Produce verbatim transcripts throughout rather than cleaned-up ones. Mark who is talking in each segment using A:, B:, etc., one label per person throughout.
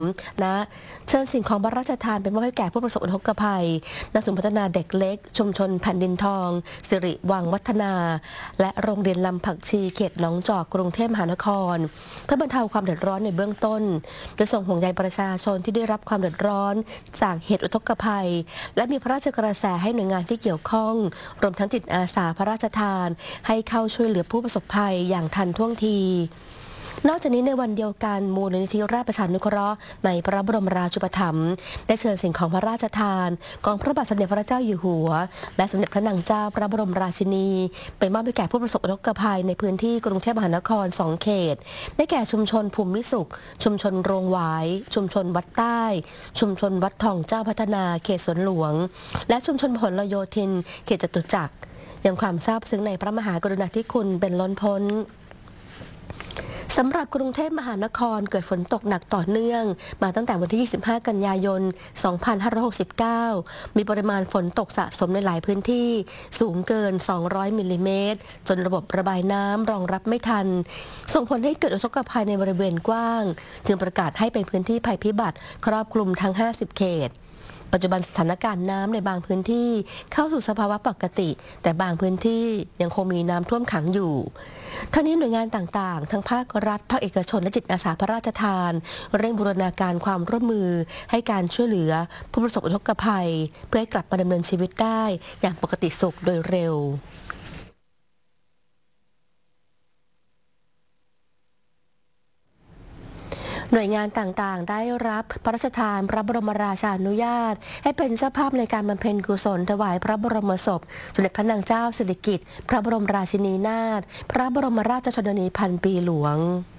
A: นะเชิญสิ่งของพระราชทานเป็นมอบให้แก่ผู้ประสบอุทกภัยณศูนย์พัฒนาเด็กเล็กชุมชนแผ่นดินทองสิริวังวัฒนาและโรงเรียนลำผักชีเขตหนองจอกกรุงเทพมหานครเพื่อบรรเทาความเดือดร้อนในเบื้องต้นโดยส่งห่วงใยประชาชนที่ได้รับความเดือดร้อนจากเหตุอุทกภัยและมีพระราชกระแสให้หน่วยงานที่เกี่ยวข้องรวมทั้งจิตอาสาพระราชทานให้เข้าช่วยเหลือผู้ประสบภัยอย่างทันท่วงทีนอกจากนี้ในวันเดียวกันมูลนิธิราชประชานุเคราะห์ในพระบรมราชูปถัมภ์ได้เชิญสิ่งของพระราชทานของพระบาทสมเด็จพระเจ้าอยู่หัวและสมเด็จพระนางเจ้าพระบรมราชินีไปมอบให้แก่ผู้ประสบอุทกภัยในพื้นที่กรุงเทพมหานครสองเขตได้แก่ชุมชนภูมิสุขชุมชนโรงหวายชุมชนวัดใต้ชุมชนวัดทองเจ้าพัฒนาเขตสวนหลวงและชุมชนผลโยธินเขตจตุจักรยังความซาบซึ้งในพระมหากรุณาธิคุณเป็นล้นพ้นสำหรับกรุงเทพมหานครเกิดฝนตกหนักต่อเนื่องมาตั้งแต่วันที่ ยี่สิบห้า กันยายน สองพันห้าร้อยหกสิบเก้า มีปริมาณฝนตกสะสมในหลายพื้นที่สูงเกิน สองร้อย มิลลิเมตรจนระบบระบายน้ำรองรับไม่ทันส่งผลให้เกิดอุทกภัยในบริเวณกว้างจึงประกาศให้เป็นพื้นที่ภัยพิบัติครอบคลุมทั้ง ห้าสิบ เขตปัจจุบันสถานการณ์น้ำในบางพื้นที่เข้าสู่สภาวะปกติแต่บางพื้นที่ยังคงมีน้ำท่วมขังอยู่ทั้งนี้หน่วยงานต่างๆทั้งภาครัฐภาคเอกชนและจิตอาสาพระราชทานเร่งบูรณาการความร่วมมือให้การช่วยเหลือผู้ประสบอุทกภัยเพื่อให้กลับมาดำเนินชีวิตได้อย่างปกติสุขโดยเร็วหน่วยงานต่างๆได้รับพระราชทานพระบรมราชานุญาตให้เป็นเจ้าภาพในการบำเพ็ญกุศลถวายพระบรมศพสมเด็จพระนางเจ้าสิริกิติ์พระบรมราชินีนาถพระบรมราชชนนีพันปีหลวง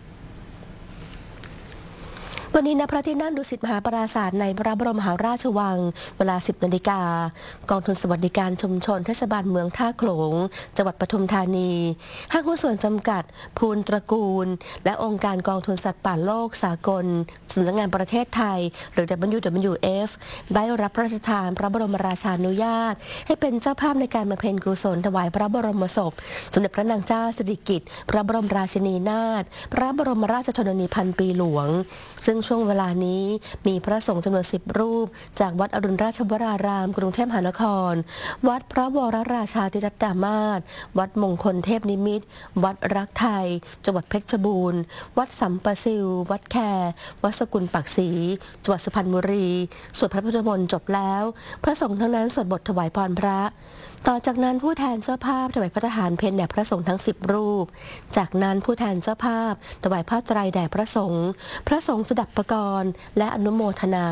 A: วันนี้ณพระที่นั่งดุสิตมหาปราสาทในพระบรมมหาราชวังเวลา สิบ นาฬิกากองทุนสวัสดิการชุมชนเทศบาลเมืองท่าโขลงจังหวัดปทุมธานีห้างหุ้นส่วนจำกัดภูลตระกูลและองค์การกองทุนสัตว์ป่าโลกสากลสำนักงานประเทศไทยหรือ ดับเบิลยู ดับเบิลยู เอฟ ได้รับพระราชทานพระบรมราชานุญาตให้เป็นเจ้าภาพในการบำเพ็ญกุศลถวายพระบรมศพสมเด็จพระนางเจ้าสิริกิติ์พระบรมราชินีนาถพระบรมราชชนนีพันปีหลวงซึ่งช่วงเวลานี้มีพระสงฆ์จำนวนสิบรูปจากวัดอรุณราชวรารามกรุงเทพมหานครวัดพระวรราชาธิรัตดามาศวัดมงคลเทพนิมิตรวัดรักไทยจังหวัดเพชรบูรณ์วัดสัมปะซิววัดแควัดสกุลปักศรีจังหวัดสุพรรณบุรีสวดพระพุทธมนต์จบแล้วพระสงฆ์ทั้งนั้นสวดบทถวายพรพระต่อจากนั้นผู้แทนเจ้าภาพถวายพระทหารเพลแด่พระสงฆ์ทั้งสิบรูปจากนั้นผู้แทนเจ้าภาพถวายผ้าไตรแด่พระสงฆ์พระสงฆ์สดับปกรณ์และอนุโมทนา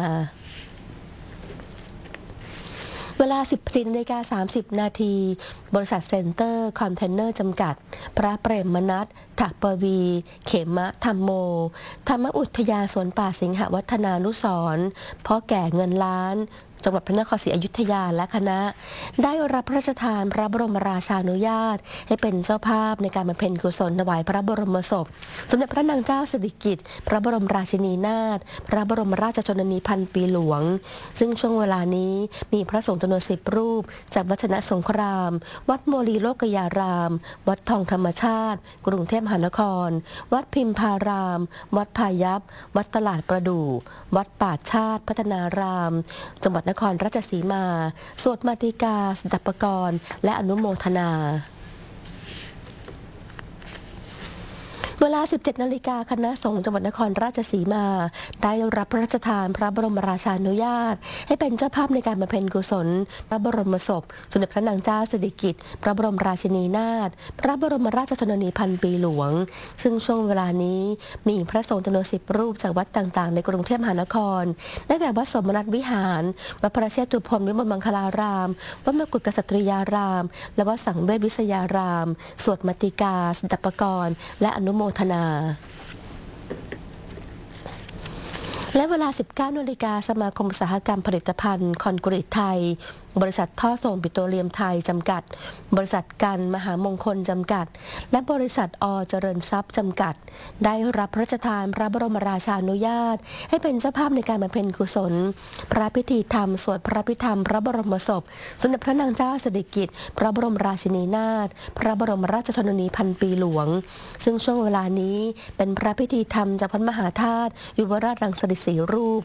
A: เวลา สิบสี่ นาฬิกา สามสิบ นาทีบริษัทเซ็นเตอร์คอนเทนเนอร์จำกัดพระเปรมมนัสถปวีเขมะธรรมโมธรรมอุทยานสวนป่าสิงหวัฒนานุสรณ์พ่อแก่เงินล้านจังหวัดพระนครศรีอยุธยาและคณะได้รับพระราชทานพระบรมราชานุญาตให้เป็นเจ้าภาพในการบำเพ็ญกุศลถวายพระบรมศพสมเด็จพระนางเจ้าสิริกิติ์พระบรมราชินีนาถพระบรมราชชนนีพันปีหลวงซึ่งช่วงเวลานี้มีพระสงฆ์จำนวนสิบรูปจากวัดชนะสงครามวัดโมลีโลกยารามวัดทองธรรมชาติกรุงเทพมหานครวัดพิมพารามวัดพายัพวัดตลาดประดู่วัดป่าชาติพัฒนารามจังหวัดนครราชสีมาสวดมาติกาสดับปกรณ์และอนุโมทนาเวลา สิบเจ็ด นาฬิกาคณะสงฆ์จังหวัดนครราชสีมาได้รับพระราชทานพระบรมราชานุญาตให้เป็นเจ้าภาพในการบำเพ็ญกุศลพระบรมศพสมเด็จพระนางเจ้าสิริกิติ์พระบรมราชินีนาถพระบรมราชชนนีพันปีหลวงซึ่งช่วงเวลานี้มีพระสงฆ์จำนวนสิบรูปจากวัดต่างๆในกรุงเทพมหานครได้แก่วัดสมณัฐวิหารวัดพระเชตุพนวิมลมังคลารามวัดมกุฎกษัตริยารามและวัดสังเวชวิทยารามสวดมาติกาสดับปกรณ์และอนุโมทนาและเวลา สิบเก้า นาฬิกาสมาคมอุตสาหกรรมผลิตภัณฑ์คอนกรีตไทยบริษัทท่อส่งปิโตรเลียมไทยจำกัดบริษัทกันมหามงคลจำกัดและบริษัทอเจริญทรัพย์จำกัดได้รับพระราชทานพระบรมราชานุญาตให้เป็นเจ้าภาพในการบำเพ็ญกุศลพระพิธีธรรมสวดพระพิธรรมพระบรมศพสมเด็จพระนางเจ้าสิริกิติ์พระบรมราชินีนาถพระบรมราชชนนีพันปีหลวงซึ่งช่วงเวลานี้เป็นพระพิธีธรรมจากพระมหาธาตุยุวราชรังสฤษสี่รูป